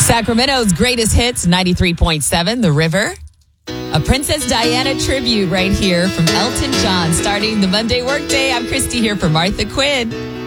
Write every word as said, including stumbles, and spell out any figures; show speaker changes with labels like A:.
A: Sacramento's greatest hits, ninety-three point seven, The River. A Princess Diana tribute right here from Elton John, starting the Monday workday. I'm Christy here for Martha Quinn.